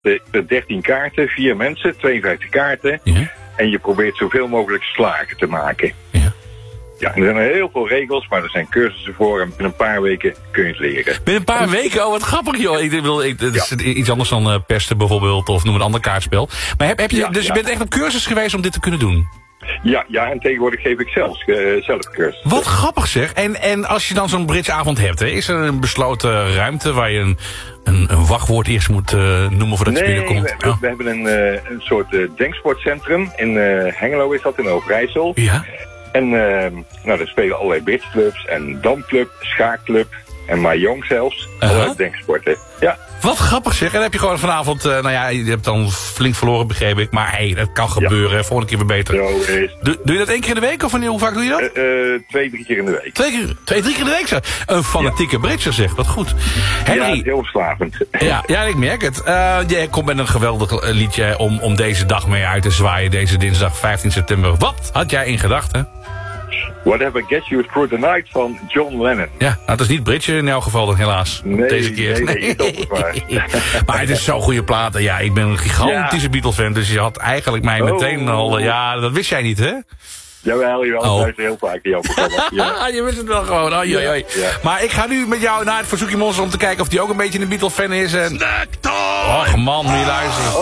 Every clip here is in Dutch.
13 kaarten, 4 mensen, 52 kaarten. Ja. En je probeert zoveel mogelijk slagen te maken. Ja. Ja, er zijn heel veel regels, maar er zijn cursussen voor. En binnen een paar weken kun je het leren. Binnen een paar weken? Oh, wat grappig, joh. Het is iets anders dan pesten bijvoorbeeld, of noem een ander kaartspel. Maar je bent echt op cursus geweest om dit te kunnen doen? Ja, en tegenwoordig geef ik zelf cursus. Wat grappig zeg. En als je dan zo'n bridgeavond hebt, hè, is er een besloten ruimte waar je een wachtwoord eerst moet noemen voordat je binnenkomt? We hebben een soort denksportcentrum. In Hengelo is dat, in Overijssel. Ja. En daar spelen allerlei bridgeclubs en damclub, schaakclub en mahjong zelfs. Allerlei denksporten. Ja. Wat grappig zeg. En dan heb je gewoon vanavond, je hebt dan flink verloren, begreep ik. Maar hey, dat kan gebeuren. Ja. Volgende keer weer beter. Zo is. Doe je dat 1 keer in de week? Of hoe vaak doe je dat? 2-3 keer in de week. 2-3 keer in de week, zeg. Een fanatieke bridger, zeg. Wat goed. Henry. Ja, heel verslavend. Ja, ik merk het. Jij komt met een geweldig liedje om deze dag mee uit te zwaaien. Deze dinsdag 15 september. Wat had jij in gedachten? Whatever Gets You Through the Night van John Lennon. Ja, nou, het is niet bridge in elk geval dan helaas. Nee, deze keer. Nee, dat is waar. Maar het is zo'n goede plaat. Ja, ik ben een gigantische Beatles-fan, dus je had eigenlijk mij meteen al... Ja, dat wist jij niet, hè? Jawel, ik luister heel vaak in jouw programma. Ja. Je wist het wel gewoon. Oei. Ja. Maar ik ga nu met jou naar het Verzoekje Monster om te kijken of die ook een beetje een Beatles-fan is. En... Och man, moet je luisteren.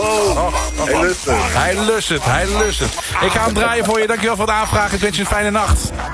Hij lust het. Hij lust het. Ik ga hem draaien voor je. Dankjewel voor het aanvragen. Ik wens je een fijne nacht.